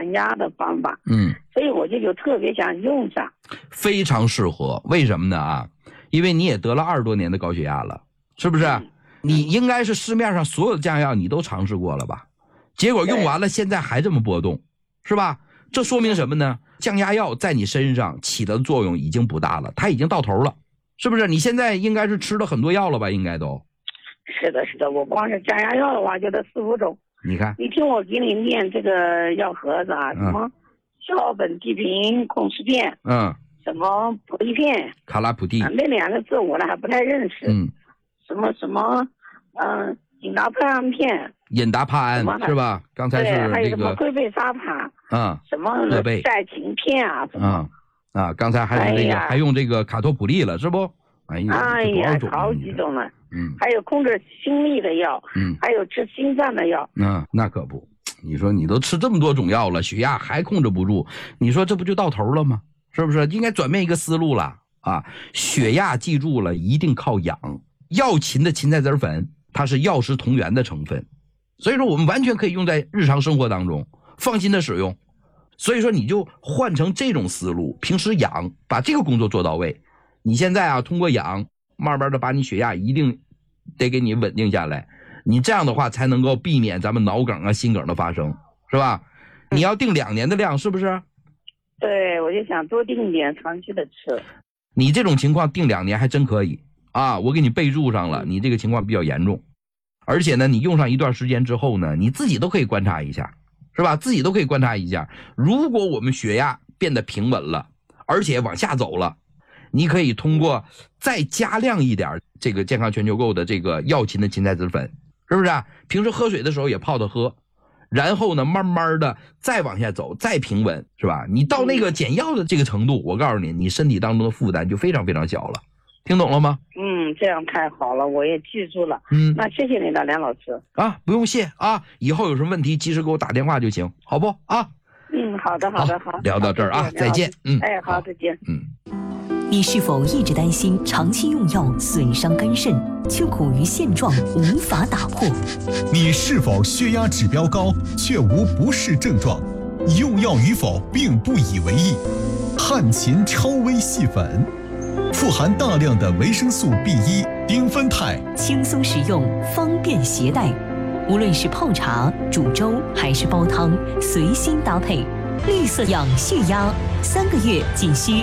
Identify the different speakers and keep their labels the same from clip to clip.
Speaker 1: 降压的方法。
Speaker 2: 嗯，
Speaker 1: 所以我就特别想用上。
Speaker 2: 非常适合。为什么呢啊？因为你也得了20多年的高血压了，是不是？你应该是市面上所有的降压药你都尝试过了吧？结果用完了，现在还这么波动，是吧？这说明什么呢？降压药在你身上起的作用已经不大了，它已经到头了，是不是？你现在应该是吃了很多药了吧？应该都。
Speaker 1: 是的，是的，我光是降压药的话就得4、5种。
Speaker 2: 你看，
Speaker 1: 你听我给你念这个药盒子啊，什么硝苯地平控制片，什么普利片、
Speaker 2: 卡拉普地，
Speaker 1: 那2个字我还不太认识。什么引达帕胺片，
Speaker 2: 引达帕胺是吧？刚才是这个，
Speaker 1: 还有什么龟背沙帕，什么赛芹片啊，什么
Speaker 2: 刚才还有这个，还用这个卡托普利了，是不？哎呀，
Speaker 1: 好几种了。还有控制心率的药，还有治心脏的药。
Speaker 2: 那可不，你说你都吃这么多种药了，血压还控制不住，你说这不就到头了吗？是不是？应该转变一个思路了啊！血压记住了，一定靠养。药芹的芹菜籽粉，它是药食同源的成分，所以说我们完全可以用在日常生活当中，放心的使用。所以说你就换成这种思路，平时养，把这个工作做到位。你现在啊，通过养，慢慢的把你血压一定得给你稳定下来。你这样的话才能够避免咱们脑梗啊、心梗的发生，是吧？你要定2年的量，是不是？
Speaker 1: 对，我就想多定一点，长期的吃。
Speaker 2: 你这种情况定2年还真可以啊，我给你备注上了，你这个情况比较严重。而且呢，你用上一段时间之后呢，你自己都可以观察一下，是吧？自己都可以观察一下，如果我们血压变得平稳了，而且往下走了，你可以通过再加量一点这个健康全球购的这个药芹的芹菜籽粉，是不是啊？平时喝水的时候也泡着喝，然后呢慢慢的再往下走，再平稳，是吧？你到那个减药的这个程度，我告诉你，你身体当中的负担就非常非常小了。听懂了吗？
Speaker 1: 这样太好了，我也记住了。那谢谢你了，梁老师。
Speaker 2: 不用谢啊，以后有什么问题及时给我打电话就行，好不啊？
Speaker 1: 好的，好。
Speaker 2: 聊到这儿啊，再见。
Speaker 1: 好，再见。
Speaker 3: 你是否一直担心长期用药损伤肝肾，却苦于现状无法打破？
Speaker 4: 你是否血压指标高，却无不适症状？用药与否并不以为意。汉芹超微细粉，富含大量的维生素 B1、丁酚肽，
Speaker 3: 轻松食用，方便携带。无论是泡茶、煮粥还是煲汤，随心搭配。绿色养血压，3个月仅需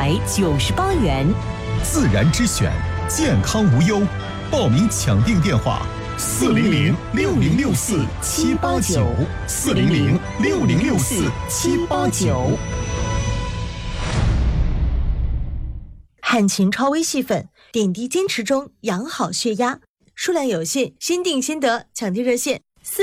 Speaker 3: 198元。
Speaker 4: 自然之选，健康无忧。报名抢订电话：400-6064-789，400-6064-789。
Speaker 5: 汉芹超微细粉，点滴坚持中，养好血压，数量有限，先订先得，抢订热线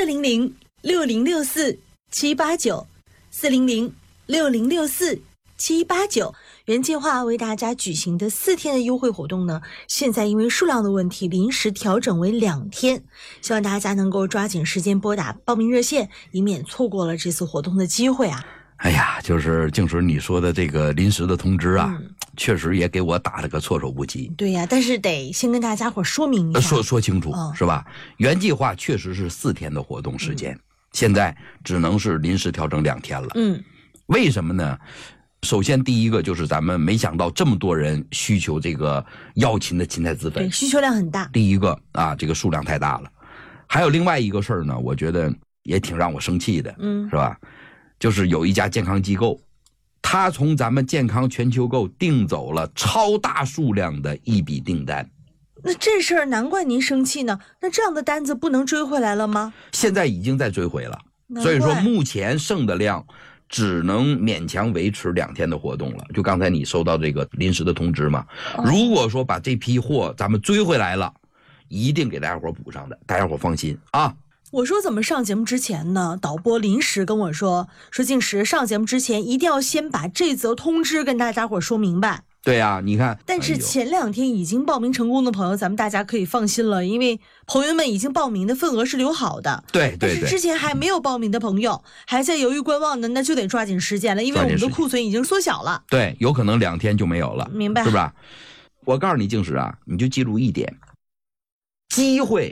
Speaker 5: 400-6064-789，400-6064-789。原计划为大家举行的4天的优惠活动呢，现在因为数量的问题，临时调整为2天，希望大家能够抓紧时间拨打报名热线，以免错过了这次活动的机会啊。
Speaker 2: 哎呀，就是静水你说的这个临时的通知啊，确实也给我打了个措手不及。
Speaker 5: 对呀，但是得先跟大家伙说明一下，
Speaker 2: 说清楚，是吧？原计划确实是4天的活动时间，现在只能是临时调整2天了。为什么呢？首先第一个就是咱们没想到这么多人需求这个药芹的芹菜籽粉，
Speaker 5: 对，需求量很大。
Speaker 2: 第一个啊，这个数量太大了。还有另外一个事儿呢，我觉得也挺让我生气的，是吧？就是有一家健康机构，他从咱们健康全球购订走了超大数量的一笔订单。
Speaker 5: 那这事儿难怪您生气呢。那这样的单子不能追回来了吗？
Speaker 2: 现在已经在追回了，所以说目前剩的量只能勉强维持2天的活动了。就刚才你收到这个临时的通知嘛，如果说把这批货咱们追回来了，一定给大家伙补上的，大家伙放心啊。
Speaker 5: 我说怎么上节目之前呢，导播临时跟我说静时上节目之前一定要先把这则通知跟大家伙说明白。
Speaker 2: 对啊，你看，
Speaker 5: 但是前2天已经报名成功的朋友，咱们大家可以放心了，因为朋友们已经报名的份额是留好的。
Speaker 2: 对，
Speaker 5: 但是之前还没有报名的朋友，还在犹豫观望的，那就得抓紧时间了，因为我们的库存已经缩小了。
Speaker 2: 对，有可能2天就没有了，
Speaker 5: 明白？
Speaker 2: 是吧？我告诉你，静时啊，你就记住一点，机会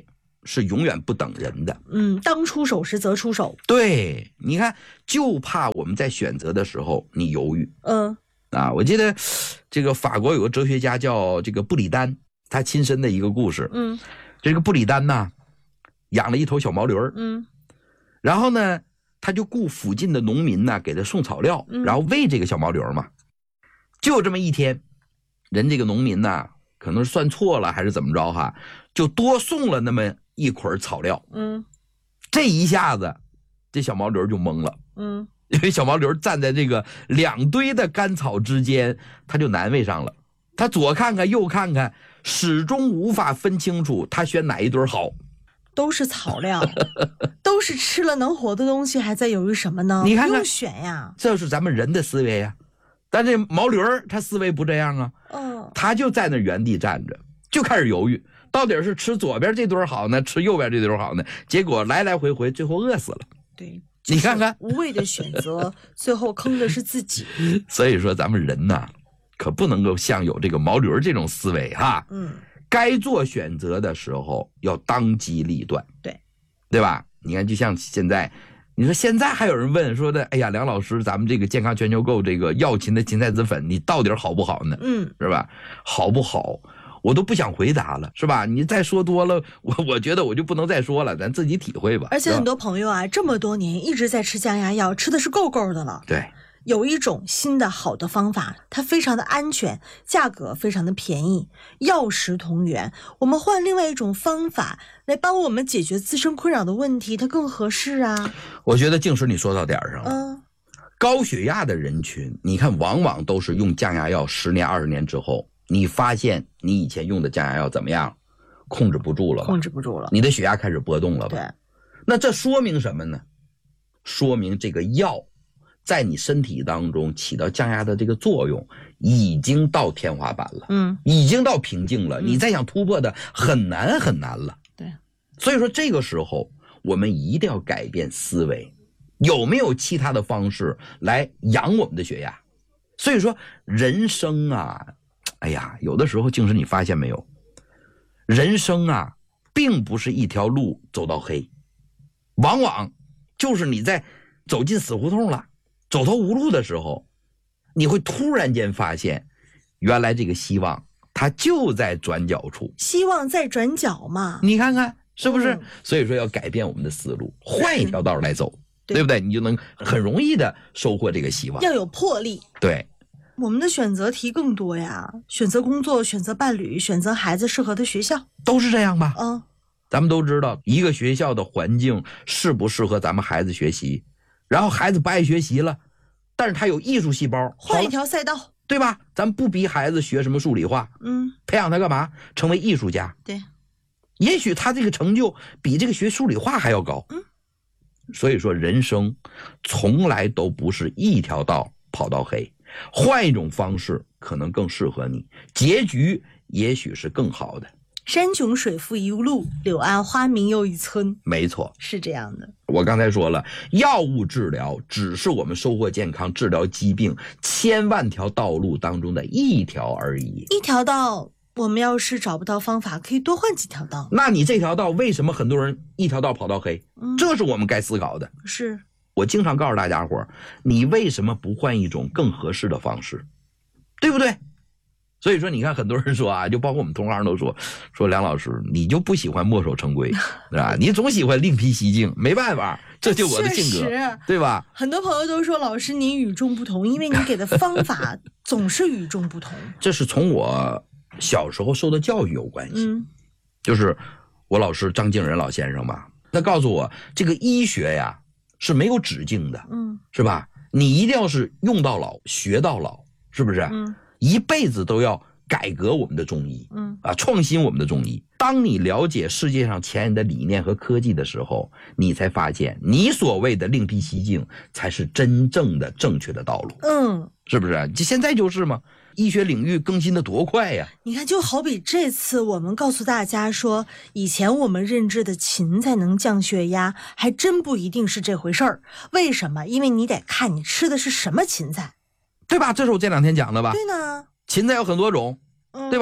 Speaker 2: 是永远不等人的。
Speaker 5: 当出手时则出手。
Speaker 2: 对，你看，就怕我们在选择的时候你犹豫。我记得这个法国有个哲学家叫这个布里丹，他亲身的一个故事。这个布里丹呢，养了一头小毛驴。然后呢，他就雇附近的农民呢给他送草料，然后喂这个小毛驴嘛。就这么一天，人这个农民呢，可能是算错了还是怎么着哈，就多送了那么一捆草料。这一下子这小毛驴就懵了。因为小毛驴站在这个两堆的干草之间，他就难为上了。他左看看右看看，始终无法分清楚他选哪一堆好。
Speaker 5: 都是草料，都是吃了能活的东西，还在犹豫什么呢？
Speaker 2: 你看看，
Speaker 5: 不用选呀，
Speaker 2: 这是咱们人的思维呀。但这毛驴他思维不这样啊。他就在那原地站着，就开始犹豫，到底是吃左边这堆好呢，吃右边这堆好呢？结果来来回回，最后饿死了。
Speaker 5: 对，
Speaker 2: 你看看，
Speaker 5: 无谓的选择，最后坑的是自己。
Speaker 2: 所以说，咱们人呐，可不能够像有这个毛驴这种思维哈。该做选择的时候要当机立断。对吧？你看，就像现在，你说现在还有人问说的，哎呀，梁老师，咱们这个健康全球购这个药秦的芹菜籽粉，你到底好不好呢？是吧？好不好？我都不想回答了，是吧？你再说多了，我觉得我就不能再说了，咱自己体会吧。
Speaker 5: 而且很多朋友啊，这么多年一直在吃降压药，吃的是够够的了。
Speaker 2: 对。
Speaker 5: 有一种新的好的方法，它非常的安全，价格非常的便宜，药食同源。我们换另外一种方法来帮我们解决自身困扰的问题，它更合适啊。
Speaker 2: 我觉得静时你说到点上了。高血压的人群，你看往往都是用降压药10年20年之后，你发现你以前用的降压药怎么样？控制不住了吧？
Speaker 5: 控制不住了，
Speaker 2: 你的血压开始波动了吧？
Speaker 5: 对。
Speaker 2: 那这说明什么呢？说明这个药在你身体当中起到降压的这个作用已经到天花板了。已经到瓶颈了。你再想突破的很难很难了。
Speaker 5: 对。
Speaker 2: 所以说这个时候我们一定要改变思维，有没有其他的方式来养我们的血压？所以说人生啊，哎呀，有的时候静时你发现没有，人生啊并不是一条路走到黑，往往就是你在走进死胡同了，走投无路的时候，你会突然间发现，原来这个希望它就在转角处。
Speaker 5: 希望在转角嘛，
Speaker 2: 你看看是不是？所以说要改变我们的思路，换一条道来走，对不对？你就能很容易的收获这个希望。
Speaker 5: 要有魄力。
Speaker 2: 对，
Speaker 5: 我们的选择题更多呀，选择工作，选择伴侣，选择孩子适合的学校，
Speaker 2: 都是这样吧？咱们都知道，一个学校的环境适不适合咱们孩子学习，然后孩子不爱学习了，但是他有艺术细胞，
Speaker 5: 换一条赛道，
Speaker 2: 对吧？咱不逼孩子学什么数理化，培养他干嘛？成为艺术家。
Speaker 5: 对，
Speaker 2: 也许他这个成就比这个学数理化还要高。所以说人生从来都不是一条道跑到黑，换一种方式可能更适合你，结局也许是更好的。
Speaker 5: 山穷水复疑无路，柳暗花明又一村。
Speaker 2: 没错，
Speaker 5: 是这样的。
Speaker 2: 我刚才说了，药物治疗只是我们收获健康、治疗疾病千万条道路当中的一条而已。
Speaker 5: 一条道，我们要是找不到方法，可以多换几条道。
Speaker 2: 那你这条道为什么很多人一条道跑到黑？这是我们该思考的。
Speaker 5: 是
Speaker 2: 我经常告诉大家伙，你为什么不换一种更合适的方式，对不对？所以说你看很多人说啊，就包括我们同行都说梁老师你就不喜欢墨守成规，对吧？你总喜欢另辟蹊径，没办法，这就我的性格，对吧？
Speaker 5: 很多朋友都说老师你与众不同，因为你给的方法总是与众不同。
Speaker 2: 这是从我小时候受的教育有关系。就是我老师张敬仁老先生嘛，他告诉我这个医学呀是没有止境的，是吧？你一定要是用到老学到老，是不是？一辈子都要改革我们的中医，创新我们的中医。当你了解世界上前人的理念和科技的时候，你才发现你所谓的另辟蹊径才是真正的正确的道路。是不是？现在就是嘛，医学领域更新的多快呀！
Speaker 5: 你看，就好比这次我们告诉大家说，以前我们认知的芹菜能降血压，还真不一定是这回事儿。为什么？因为你得看你吃的是什么芹菜。
Speaker 2: 对吧？这是我这2天讲的吧？
Speaker 5: 对呢，
Speaker 2: 芹菜有很多种，对吧？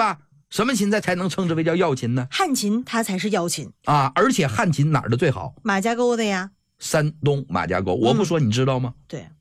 Speaker 2: 什么芹菜才能称之为叫药芹呢？
Speaker 5: 旱芹它才是药芹
Speaker 2: 啊！而且旱芹哪儿的最好？
Speaker 5: 马家沟的呀。
Speaker 2: 山东马家沟，我不说你知道吗？
Speaker 5: 对。